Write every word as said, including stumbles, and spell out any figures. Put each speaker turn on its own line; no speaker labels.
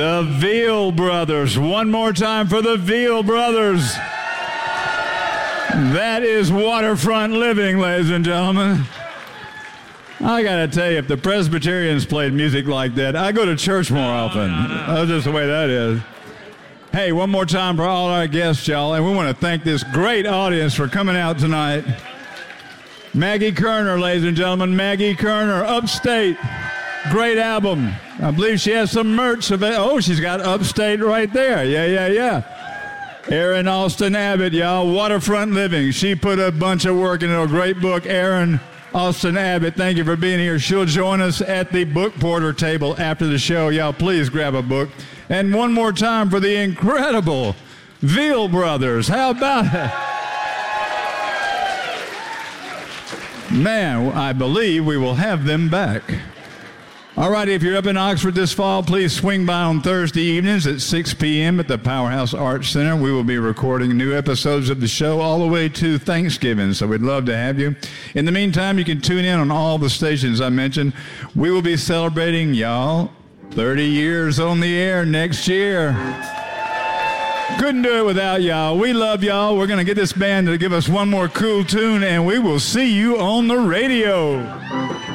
The Veal Brothers. One more time for the Veal Brothers. That is waterfront living, ladies and gentlemen. I got to tell you, if the Presbyterians played music like that, I go to church more often. That's just the way that is. Hey, one more time for all our guests, y'all, and we want to thank this great audience for coming out tonight. Maggie Kerner, ladies and gentlemen, Maggie Kerner, Upstate. Great album. I believe she has some merch available. Oh, she's got Upstate right there. Yeah, yeah, yeah. Erin Austin Abbott, y'all, Waterfront Living. She put a bunch of work into a great book. Erin Austin Abbott, thank you for being here. She'll join us at the book porter table after the show. Y'all, please grab a book. And one more time for the incredible Veal Brothers. How about it? Man, I believe we will have them back. All right, if you're up in Oxford this fall, please swing by on Thursday evenings at six p.m. at the Powerhouse Arts Center. We will be recording new episodes of the show all the way to Thanksgiving, so we'd love to have you. In the meantime, you can tune in on all the stations I mentioned. We will be celebrating, y'all, thirty years on the air next year. Couldn't do it without y'all. We love y'all. We're going to get this band to give us one more cool tune, and we will see you on the radio.